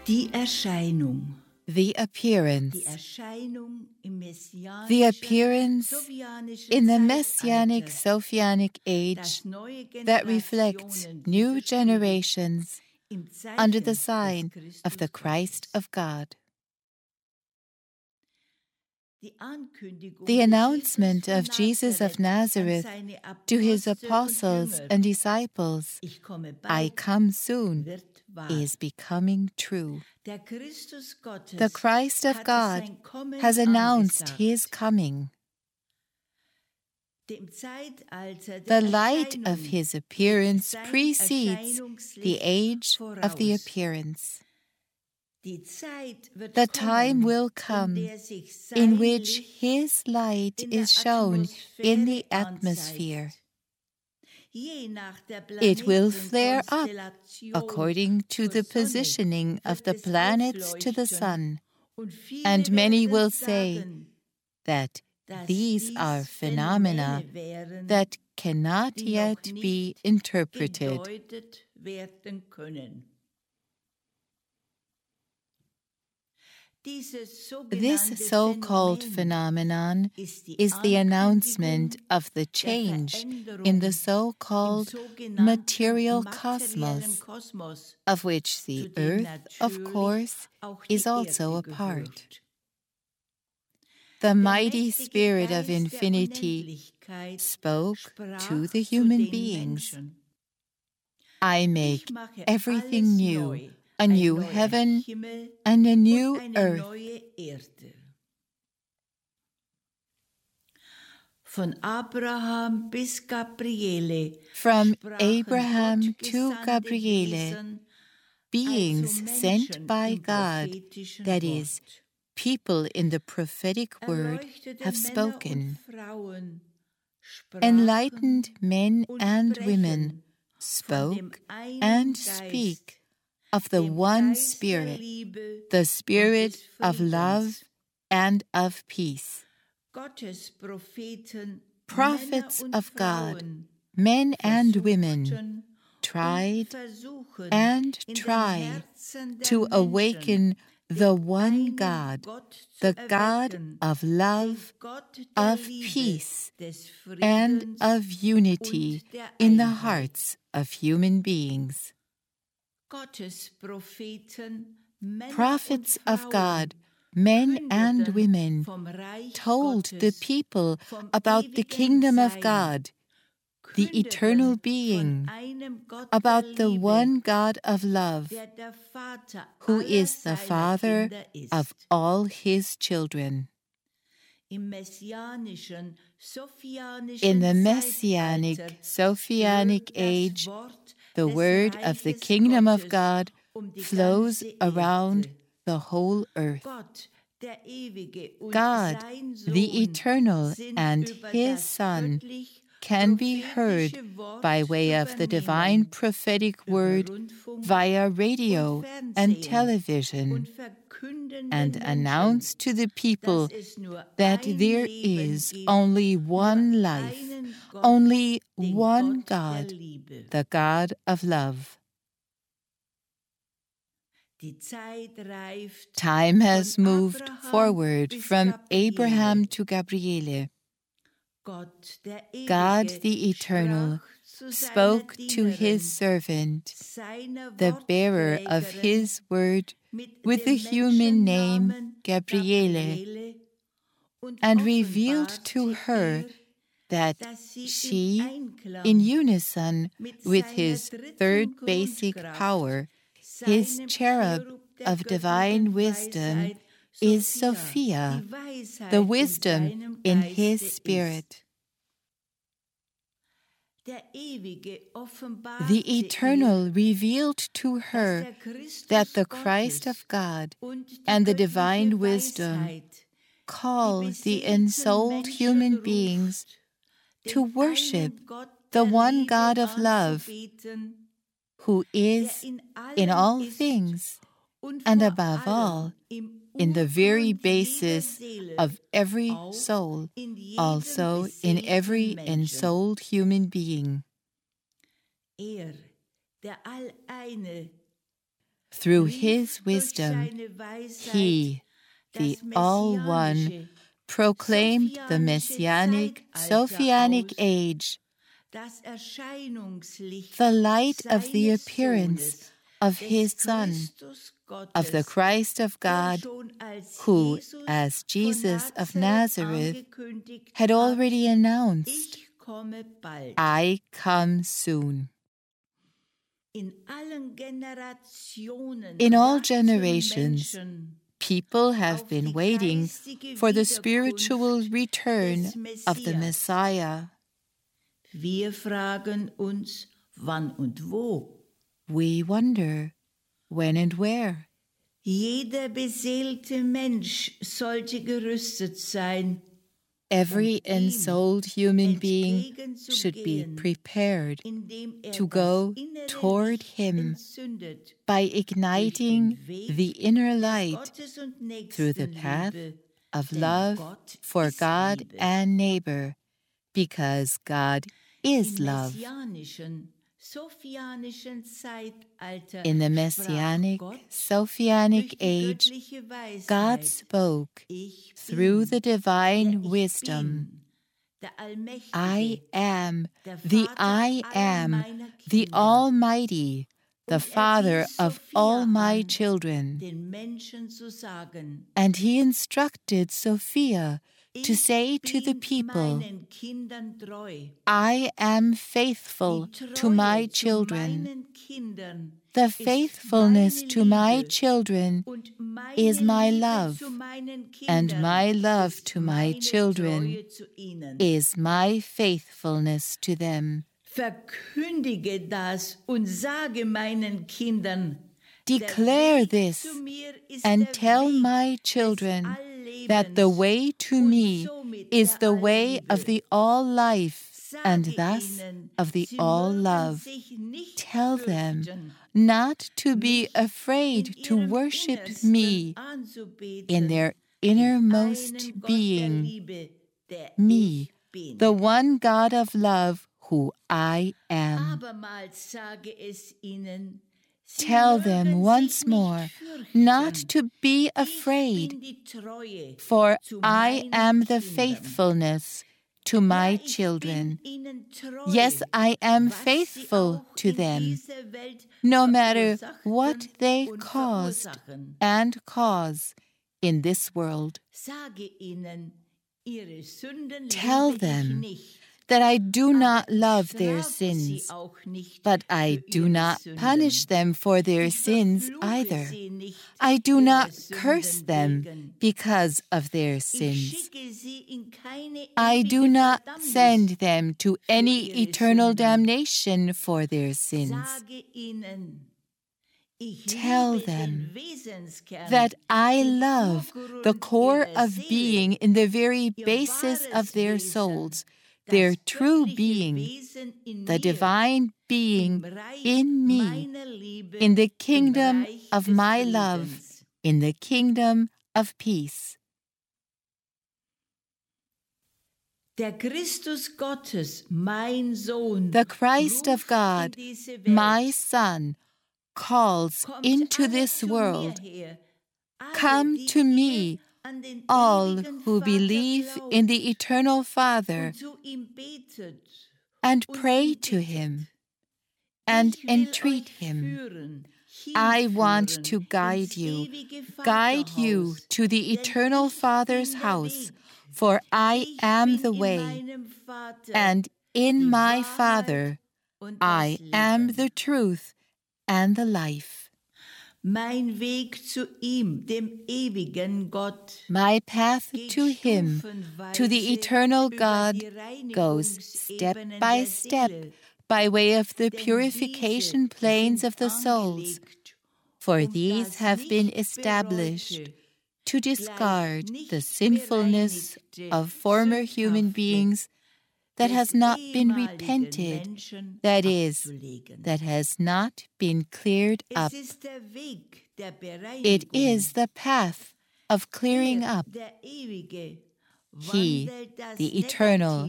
Die Erscheinung. The appearance. Die Erscheinung im messianischen, The appearance in the Messianic Zeitalter, Sophianic age das neue that reflects Generationen new widerspiegelt generations im Zeichen under the des sign of the Christus Christ Gottes. of God. Die Ankündigung The des announcement Jesus of Jesus of von Nazareth an seine to his Apostel und apostles Jünger, and disciples, ich komme I bald, come soon, wird wahr. is becoming true. Der Christus Gottes The Christ of hat God sein Kommen has announced angesagt. his coming. Dem Zeitalter The der light Erscheinung of his geht appearance sein precedes the Erscheinungslicht age of the voraus. appearance. Die Zeit wird The kommen, time will in come der sich sein in which Licht his light in der is shown in the Atmosphäre atmosphere. anzeigt. Je nach der It will flare up Planetenkonstellation according to zur the Sonne positioning of wird the es planets to the aufleuchten, sun, und viele and many werden will sagen, say that dass these dies are phenomena Phänomene wären, that cannot die yet noch be nicht interpreted. gedeutet werden können. This so-called phenomenon is the announcement of the change in the so-called material cosmos, of which the earth, of course, is also a part. The mighty Spirit of infinity spoke to the human beings. I make everything new, a new heaven and a new earth. Von Abraham bis Gabriele, from Abraham to Gabriele, beings sent by God, that is, people in the prophetic word, have spoken. Enlightened men and women spoke and speak of the one Spirit, the Spirit of love and of peace. Prophets of God, men and women, tried and try to awaken the one God, the God of love, of peace, and of unity in the hearts of human beings. Prophets of God, men and women, told the people about the kingdom of God, the eternal being, about the one God of love, who is the Father of all his children. In the Messianic Sophianic age, the word of the kingdom of God flows around the whole earth. God, the eternal, and his Son can be heard by way of the divine prophetic word via radio and television, and announce to the people that there is only one life, only one God, the God of love. Time has moved forward from Abraham to Gabriele. God the Eternal spoke to his servant, the bearer of his word, with the human name Gabriele, and revealed to her that she, in unison with his third basic power, his cherub of divine wisdom, is Sophia, the wisdom in his spirit. The Eternal revealed to her that the Christ of God and the divine wisdom call the ensouled human beings to worship the one God of love, who is in all things, and above all, in the very basis of every soul, also in every ensouled human being. Through his wisdom, he, the All-One, proclaimed the Messianic, Sophianic age, the light of the appearance of his Son, of the Christ of God, who, as Jesus of Nazareth, had already announced, I come soon. In all generations, people have been waiting for the spiritual return of the Messiah. Wir fragen uns, wann und wo. We wonder, when and where. Jeder beseelte Mensch sollte gerüstet sein. Every ensouled human being should be prepared to go toward him by igniting the inner light through the path of love for God and neighbor, because God is love. In the Messianic, Sophianic age, God spoke through the divine wisdom. I am, the Almighty, the Father of all my children. And he instructed Sophia to say to the people, I am faithful to my children. The faithfulness to my children is my love, and my love to my children is my faithfulness to them. Verkündige das und sage meinen Kindern, declare this and tell my children that the way to me is the way of the all-life and thus of the all-love. Tell them not to be afraid to worship me in their innermost being, me, the one God of love who I am. Tell them once more not to be afraid, for I am the faithfulness to my children. Yes, I am faithful to them, no matter what they caused and cause in this world. Tell them that I do not love their sins, but I do not punish them for their sins either. I do not curse them because of their sins. I do not send them to any eternal damnation for their sins. Tell them that I love the core of being in the very basis of their souls, their true being, the divine being in me, in the kingdom of my love, in the kingdom of peace. Der Christus Gottes, mein Sohn, the Christ of God, my Son, calls into this world. Come to me, all who believe in the eternal Father, and pray to him and entreat him. I want to guide you to the eternal Father's house, for I am the way, and in my Father I am the truth and the life. Mein Weg zu ihm, dem ewigen Gott. My path to him, to the eternal God, goes step by step by way of the purification plains of the souls, for these have been established to discard the sinfulness of former human beings that has not been repented, that is, that has not been cleared up. It is the path of clearing up. He, the eternal,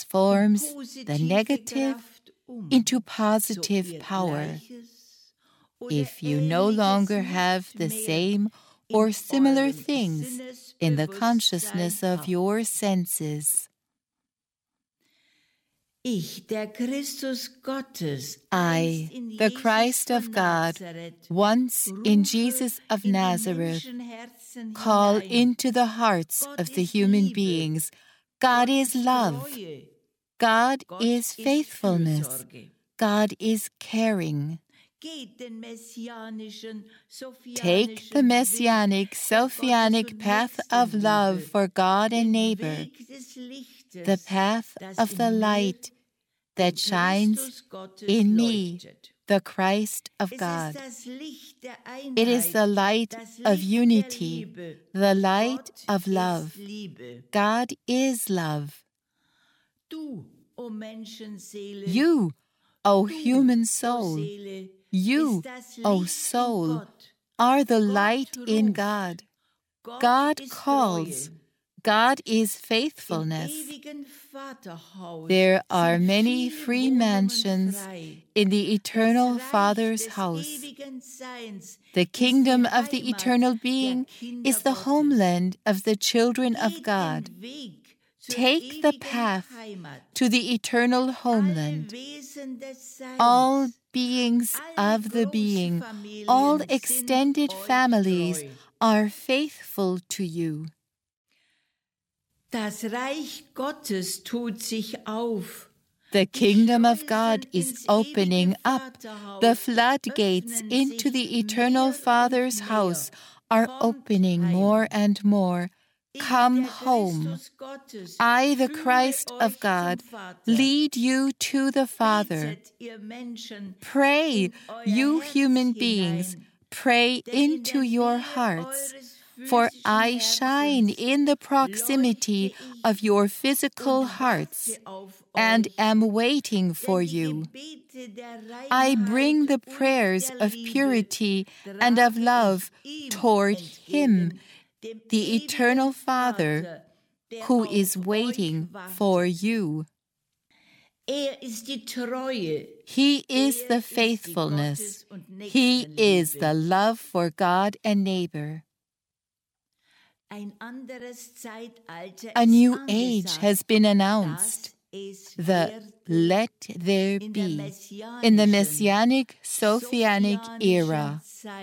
transforms the negative into positive power. if you no longer have the same or similar things in the consciousness of your senses. I, the Christ of God, once in Jesus of Nazareth, call into the hearts of the human beings, God is love, God is faithfulness, God is caring. Take the messianic, Sophianic path of love for God and neighbor, the path of the light that shines in me, the Christ of God. It is the light of unity, the light of love. God is love. You, O human soul, you, O soul, are the light in God. God calls. God is faithfulness. There are many free mansions in the eternal Father's house. The kingdom of the eternal being is the homeland of the children of God. Take the path to the eternal homeland. All beings of the being, all extended families are faithful to you. Das Reich Gottes tut sich auf. The kingdom of God is opening up. The floodgates into the eternal Father's house are opening more and more. Come home. I, the Christ of God, lead you to the Father. Pray, you human beings, pray into your hearts. For I shine in the proximity of your physical hearts and am waiting for you. I bring the prayers of purity and of love toward Him, the eternal Father, who is waiting for you. He is the faithfulness. He is the love for God and neighbor. A new age has been announced, the Let There Be, in the Messianic Sophianic era.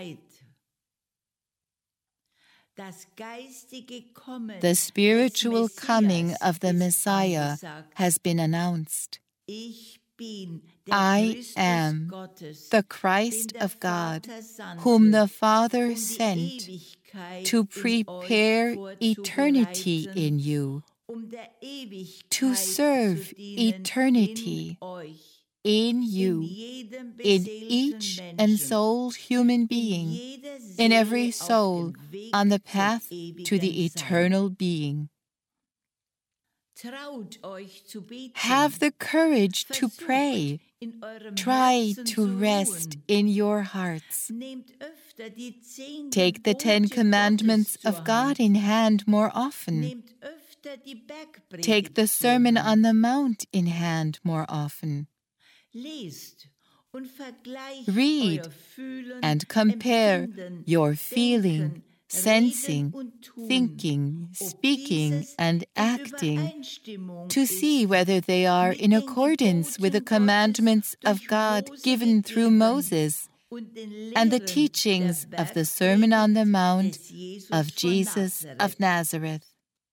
The spiritual coming of the Messiah has been announced. I am the Christ of God, whom the Father sent to prepare eternity in you, to serve eternity in you, in each ensouled human being, in every soul on the path to the eternal being. Have the courage to pray. Try to rest in your hearts. Take the 10 Commandments of God in hand more often. Take the Sermon on the Mount in hand more often. Read and compare your feeling, sensing, thinking, speaking, and acting to see whether they are in accordance with the commandments of God given through Moses and the teachings of the Sermon on the Mount of Jesus of Nazareth.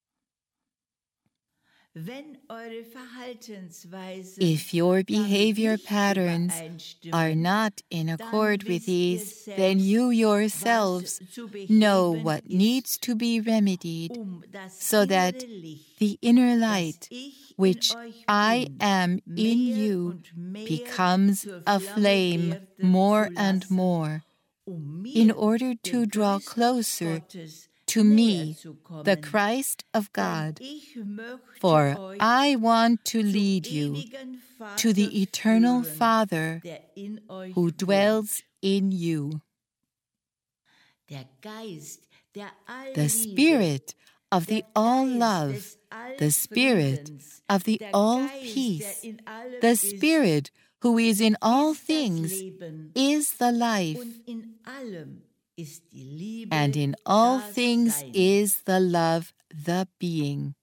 If your behavior patterns are not in accord with these, then you yourselves know what needs to be remedied, so that the inner light, which I am in you, becomes a flame more and more, in order to draw closer to me, the Christ of God. For I want to lead you to the eternal Father who dwells in you. The Spirit of the all-love, the Spirit of the all-peace, the Spirit who is in all things, is the life, and in all things is the love, the being.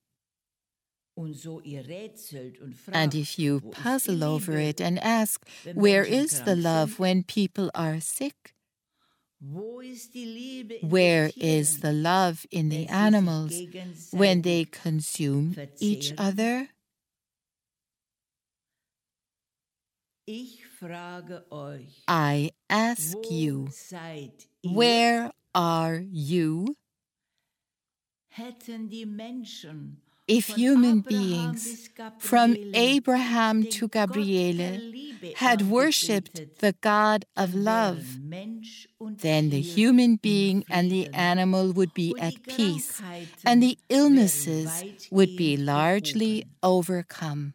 And if you puzzle over it and ask, where is the love when people are sick? Where is the love in the animals when they consume each other? I ask you, where are you? If human beings, from Abraham to Gabriele, had worshipped the God of love, then the human being and the animal would be at peace, and the illnesses would be largely overcome.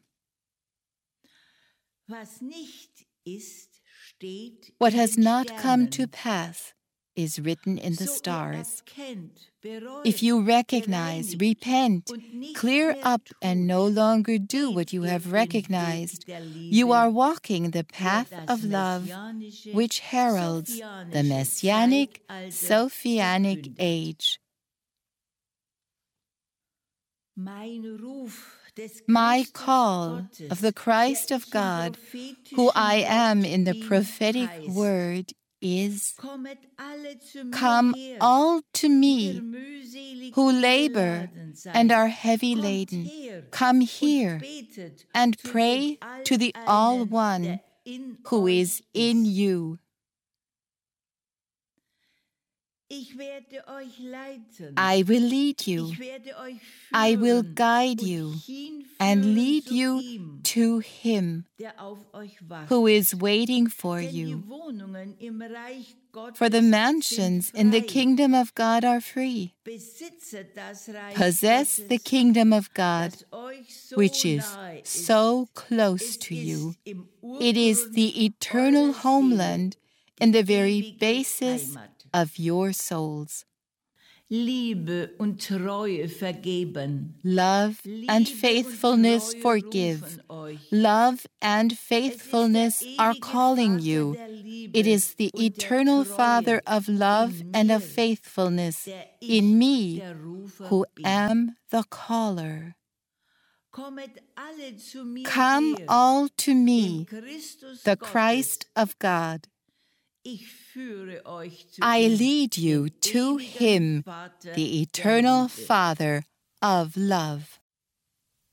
What has not come to pass is written in the stars. If you recognize, repent, clear up, and no longer do what you have recognized, you are walking the path of love, which heralds the Messianic, Sophianic age. My call of the Christ of God, who I am in the prophetic word, is, come all to me who labor and are heavy laden. Come here and pray to the All One who is in you. I will lead you, I will guide you, and lead you to Him who is waiting for you. For the mansions in the kingdom of God are free. Possess the kingdom of God, which is so close to you. It is the eternal homeland and the very basis of your souls. Liebe und Treue vergeben. Love and faithfulness forgive. Love and faithfulness are calling you. It is the eternal Father of love and of faithfulness in me who am the caller. Come all to me, the Christ of God. I lead you to Him, the eternal Father of love.